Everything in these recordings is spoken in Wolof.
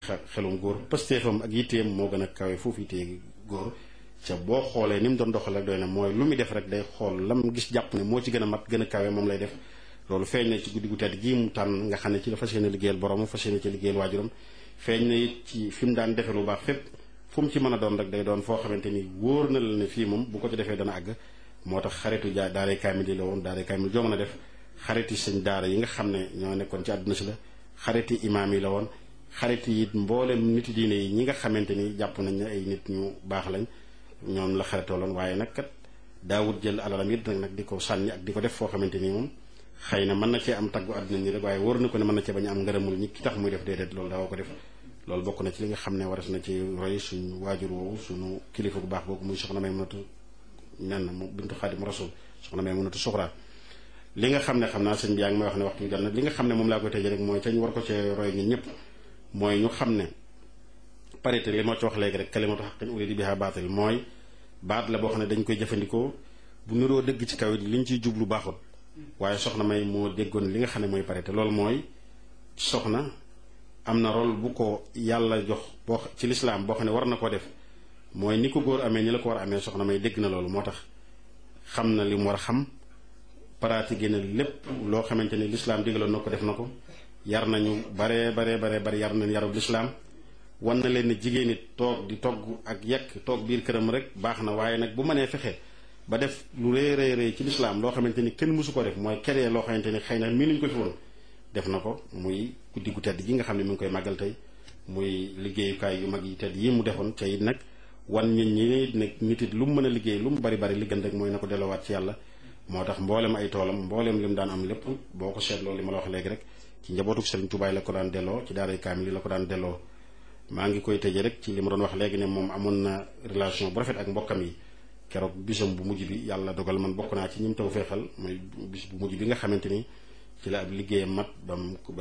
xelum góor pastéefam ak yitteem moo gën a kawe foofu yittee góor ca boo xoolee ni mu doon doxal rek doy na mooy lu muy def rek day xool lam gis jàpp ne moo ci gën a mat gën a kawe moom lay def loolu feeñ na ci guddi gu tedd gii mu tànn nga xam ne ci la fas yéene liggéeyal borom fas yéene ci liggéeyal waajuram feeñ na it ci fi mu daan defe lu baax fépp fu mu ci mën a doon rek day doon foo xamante ni wóor na la ne fii moom bu ko ci defee dana àgg moo tax xaritu daaray kaamil yi la woon daaray kaamil joo mën a def xariti sëñ daara yi nga xam ne ñoo nekkoon ci àdduna si la xariti imaam yi la woon xariti it mboolem nit diine yi ñi nga xamante ni jàpp nañ ne ay nit ñu baax lañ ñoom la xaritoo loon waaye nag kat daawut jël alalam it nag di ko sànni ak di ko def foo xamante ni moom xëy na mën na cee am taggu àdduna ñi rek waaye wóor na ko ne mën na cee bañ a am ngërëmul ñi ki tax muy def déedéet loolu daawoo ko def loolu bokk na ci li nga xam ne waras na ci roy suñu waajur woowu suñu kilifa bu baax boobu muy soxna Maymunatu nen mu bintu Xaadim Rasul soxna Maymunatu Suxra li nga xam ne xam naa sëñ bi yaa ngi may wax ne waxtu bi jot na li nga xam ne moom laa koy tëjee rek mooy ca ñu war ko cee roy ñun ñëpp mooy ñu xam ne parité li moo ci wax léegi rek kalimatu haqqin urida biha baatil mooy baat la boo xam ne dañ koy jëfandikoo bu niroo dëgg ci kaw it liñ ciy jublu baaxul waaye soxna May moo déggoon li nga xam ne mooy parité loolu mooy soxna am na rôle bu ko yàlla jox boo ci lislaam boo xam ne war na koo def mooy ni ko góor amee ni la ko war a amee soxna May dégg na loolu moo tax xam na li mu war a xam pratiqué na lépp loo xamante ni lislaam digaloon na ko def na ko yar nañu bare yar nañ yarub lislaam wan na leen ne jigéen nit toog di togg ak yekk toog biir këram rek baax na waaye nag bu mënee fexe ba def lu rëy ci lislaam loo xamante ni kenn mësu ko def mooy keree loo xamante ni xëy na mii nuñ ko fi woon def na ko muy guddi gu tedd gi nga xam ne mi ngi koy màggal tey muy liggéeyukaay yu mag yi tedd yi mu defoon ca it nag wan nit ñi nag nit it lu mu mën a liggéey lu mu bari li gën rek mooy na ko delloowaat ci yàlla moo tax mboolem ay toolam mboolem li mu daan am lépp boo ko seetloo li ma la wax léegi rek ci njabootu Sëriñ Tuubaa la ko daan delloo ci daaray kaamil yi la ko daan delloo maa ngi koy tëje rek ci li ma doon wax léegi ne moom amoon na relation bu rafet ak mbokkam yi keroog bisam bu mujj bi yàlla dogal man bokk naa ci ñim taw feexal mooy bis bu mujj bi nga xamante ni ci la ab liggéeyam mat ba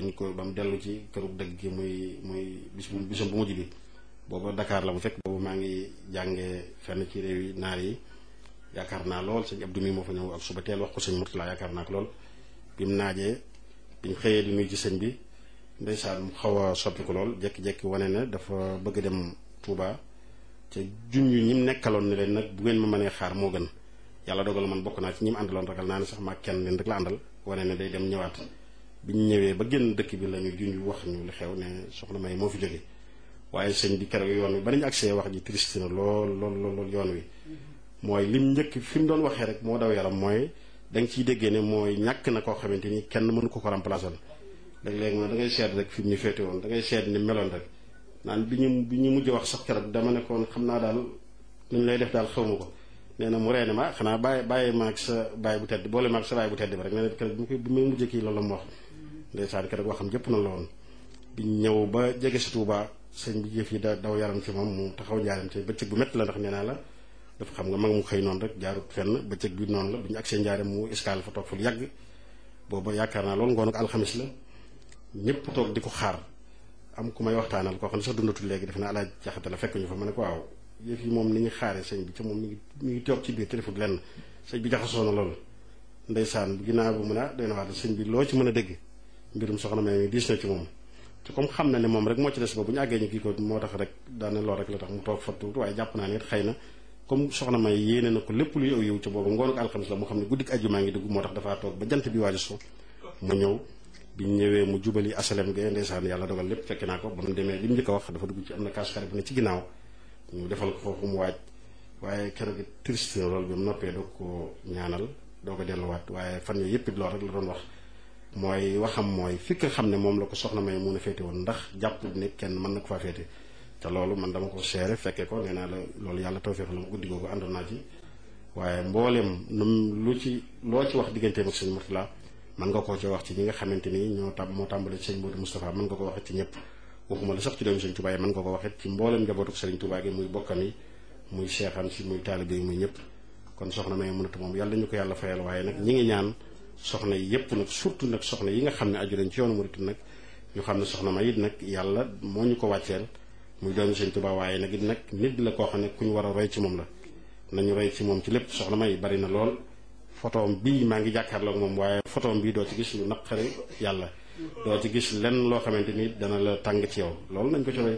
mu dellu ci këru dëgg gi muy bisam bu mujj bi booba Dakar la mu fekk boobu maa ngi jàngee fenn ci réew yi naar yi yaakaar naa lool sëñ Abdou mi moo fa ñëw ak suba teel wax ko sëñ Murtala yaakaar naa ko lool bi mu naajee biñ xëyee di nuyu ci sëñ bi ndeysaan mu xaw a soppi ko lool jékki-jékki wane ne dafa bëgg dem Touba ca junj ñi mu nekkaloon ne leen nag bu ngeen ma mënee xaar moo gën yàlla dogal man bokk naa ci ñi mu àndaloon ragal naa ne sax maa kenn leen rek la àndal wane ne day dem ñëwaat biñ ñëwee ba génn dëkk bi la ñu junj wax ñu li xew ne soxna May moo fi jóge waaye sëñ bi keroog yoon wi ba nañu agsee wax ji triste na lool yoon wi mooy lim njëkk fi mu doon waxee rek moo daw yaram mooy da nga ciy déggee ne mooy ñàkk na koo xamante ni kenn mënu ko remplacer léeg-léeg da ngay seet rek fi mu ñu féete woon da ngay seet ni meloon rek naan bi ñu mujj wax sax keroog dama ne koon xam naa daal nuñ lay def daal xaw ma ko nee na mu reene ma xanaa bàyyi ma ak sa baay bu tedd boole ma ak sa baay bu tedd bi rek nee na keroog bi may mujj kii loolu la mu wax ndeysaan keroog waxam jëpp na la woon biñ ñëw ba jege si Touba sëñ bi jëf yi daw yaram ci moom mu taxaw njaaram ci bëccëg bu métti la ndax nee naa la dafa xam nga mag mu xëy noonu rek jaarut fenn bëccëg bi noonu la bi ñu agsee njaaram mu escale fa toog fa lu yàgg booba yaakaar naa loolu ngoon ak alxamis la ñëpp toog di ko xaar am ku may waxtaanal koo xam ne sax dundatul léegi def na alaaj jaxate la fekk ñu fa ma ne ko waaw yëf yi moom ni ñu xaaree sëñ bi ca moom mi ngi toog ci biir téléphone lenn sëñ bi jaxasoo na loolu ndeysaan ginnaaw bu mun a doy na wax sëñ bi loo ci mën a dégg mbirum soxna May mi diis na ci moom te comme xam na ne moom rek moo ci des ba bu ñu àggee ñu kii ko moo tax rek daane lool rek la tax mu toog fa tuuti waaye jàpp naa ne it xëy na comme soxna May yéene na ko lépp luy aw yiw ca boobu ngoonu ko alxamis la mu xam ne guddik àjjuma ngi dugg moo tax dafaa toog ba jant bi waaju so mu ñëw biñ ñëwee mu jubali asalem ga ndeysaan yàlla dogal lépp fekk naa ko ba mu demee li mu njëkk a wax dafa dugg ci am na kaas xare bu ne ci ginnaaw ñu defal ko foofu mu waaj waaye keroog triste na loolu bi mu noppee doog ko ñaanal doo ko delluwaat waaye fan yooyu yëpp it loolu rek la doon wax mooy waxam mooy fi nga xam ne moom la ko soxna May mun a féete woon ndax jàpp ne kenn mën na ko faa féete te loolu man dama ko seere fekkee ko nee naa la loolu yàlla tawfeex la ma guddi googu àndoon naa ci waaye mbooleem loo ci wax digganteem ak sëñ Murtala mën nga koo ci wax ci ñi nga xamante ni moo tàmbale ci sëñ Modou Moustapha mën nga ko waxit ci ñëpp waxuma la sax ci doomu sëñ Touba yi mën nga ko waxit ci mbooleem njabootu sëriñ Touba gi muy bokkam yi muy seexam si muy taalibe yi muy ñëpp kon soxna May mënatu moom yàlla ñu ko yàlla fayal waaye nag ñi ngi ñaan soxna yi yëpp nag surtout nag soxna yi nga xam ne aju nañ ci yoonu murit nag ñu xam ne soxna May it nag yàlla moo ñu ko wàcceel muy doomu sëñ Touba waaye nag it nag nit la koo xam ne ku ñu war a roy ci moom la nañu roy ci moom ci lépp soxna May bari na lool photoom bii maa ngi jàkkaarloog moom waaye photoom bii doo ci gis lu naqari yàlla doo ci gis lenn loo xamante ni dana la tàng ci yow loolu nañ ko ci roy